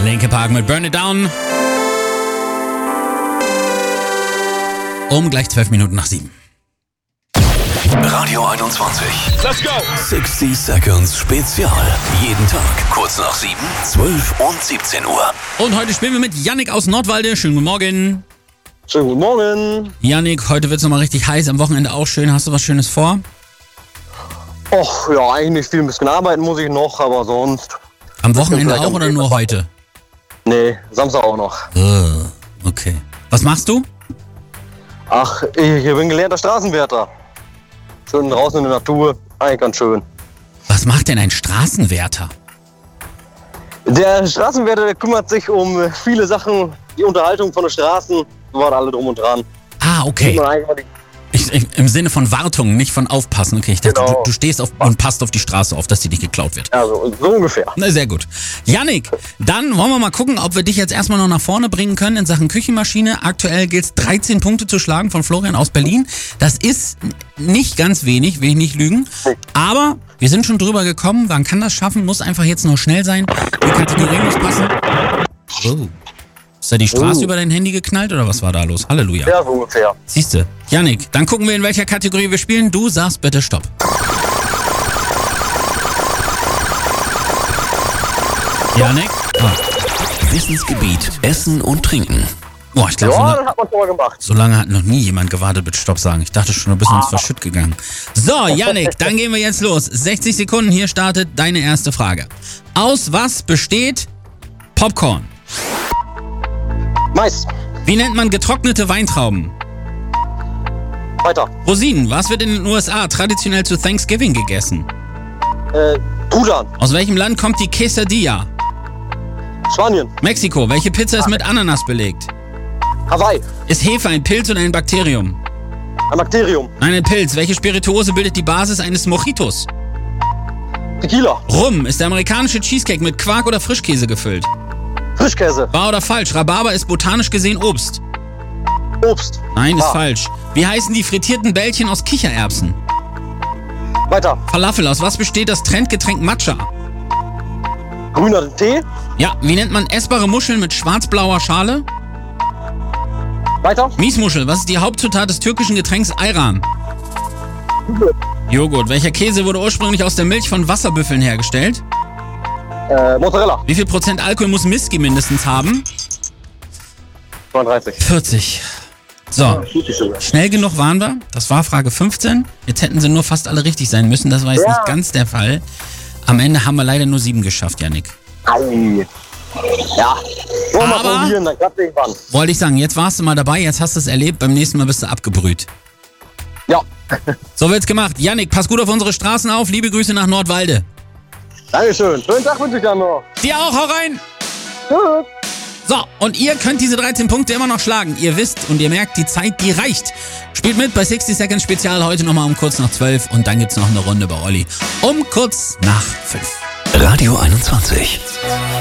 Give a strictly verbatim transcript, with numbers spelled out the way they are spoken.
Linkin Park mit Burn It Down. Um gleich zwölf Minuten nach sieben. Radio einundzwanzig. Let's go! sechzig Seconds Spezial. Jeden Tag kurz nach sieben, zwölf und siebzehn Uhr. Und heute spielen wir mit Yannick aus Nordwalde. Schönen guten Morgen. Schönen guten Morgen. Yannick, heute wird es nochmal richtig heiß. Am Wochenende auch schön. Hast du was Schönes vor? Och, ja, eigentlich viel ein bisschen arbeiten muss ich noch, aber sonst... Am Wochenende vielleicht auch am oder Wochenende nur heute? Nee, Samstag auch noch. Uh, okay. Was machst du? Ach, ich bin gelernter Straßenwärter. Schön draußen in der Natur, eigentlich ganz schön. Was macht denn ein Straßenwärter? Der Straßenwärter, der kümmert sich um viele Sachen, die Unterhaltung von den Straßen, so war alle drum und dran. Ah, okay. Ich, ich, Im Sinne von Wartung, nicht von Aufpassen. Okay, ich dachte, Genau. du, du stehst auf und passt auf die Straße auf, dass die nicht geklaut wird. Ja, so, so ungefähr. Na, sehr gut. Yannick, dann wollen wir mal gucken, ob wir dich jetzt erstmal noch nach vorne bringen können in Sachen Küchenmaschine. Aktuell gilt es dreizehn Punkte zu schlagen von Florian aus Berlin. Das ist nicht ganz wenig, will ich nicht lügen. Aber wir sind schon drüber gekommen. Man kann das schaffen, muss einfach jetzt nur schnell sein. Die Kategorie muss passen. Oh. Ist da die Straße Oh. über dein Handy geknallt oder was war da los? Halleluja. Ja, so ungefähr. Siehste. Yannick, dann gucken wir, in welcher Kategorie wir spielen. Du sagst bitte Stopp. Yannick? Ah. Wissensgebiet Essen und Trinken. Boah, ich glaube, so, Ja, la- das hat man schon mal gemacht. so lange hat noch nie jemand gewartet mit Stopp sagen. Ich dachte schon, du bist ins Verschütt gegangen. So, Yannick, dann gehen wir jetzt los. sechzig Sekunden, hier startet deine erste Frage. Aus was besteht Popcorn? Mais. Wie nennt man getrocknete Weintrauben? Weiter. Rosinen, was wird in den U S A traditionell zu Thanksgiving gegessen? Äh, Trudan. Aus welchem Land kommt die Quesadilla? Spanien. Mexiko, welche Pizza ist mit Ananas belegt? Hawaii. Ist Hefe ein Pilz oder ein Bakterium? Ein Bakterium. Nein, ein Pilz. Welche Spirituose bildet die Basis eines Mojitos? Tequila. Rum, ist der amerikanische Cheesecake mit Quark oder Frischkäse gefüllt? Frischkäse. Wahr oder falsch? Rhabarber ist botanisch gesehen Obst. Obst. Nein, ist Wahr. falsch. Wie heißen die frittierten Bällchen aus Kichererbsen? Weiter. Falafel, aus was besteht das Trendgetränk Matcha? Grüner Tee. Ja, wie nennt man essbare Muscheln mit schwarz-blauer Schale? Weiter. Miesmuschel, was ist die Hauptzutat des türkischen Getränks Ayran? Joghurt. Joghurt, welcher Käse wurde ursprünglich aus der Milch von Wasserbüffeln hergestellt? Äh, Mozzarella. Wie viel Prozent Alkohol muss Whisky mindestens haben? zweiunddreißig. vierzig. So, schnell genug waren wir. Das war Frage fünfzehn. Jetzt hätten sie nur fast alle richtig sein müssen. Das war jetzt Ja. nicht ganz der Fall. Am Ende haben wir leider nur sieben geschafft, Yannick. Ei. Ja. Wollen wir Aber- mal probieren, dann klappt irgendwann. Wollte ich sagen, jetzt warst du mal dabei, jetzt hast du es erlebt. Beim nächsten Mal bist du abgebrüht. Ja. So wird's gemacht. Yannick, pass gut auf unsere Straßen auf. Liebe Grüße nach Nordwalde. Dankeschön. Schönen Tag wünsche ich dann noch. Dir auch, hau rein! Tschüss. So, und ihr könnt diese dreizehn Punkte immer noch schlagen. Ihr wisst und ihr merkt, die Zeit, die reicht. Spielt mit bei sechzig Seconds Spezial heute nochmal um kurz nach zwölf und dann gibt's noch eine Runde bei Olli um kurz nach fünf. Radio einundzwanzig.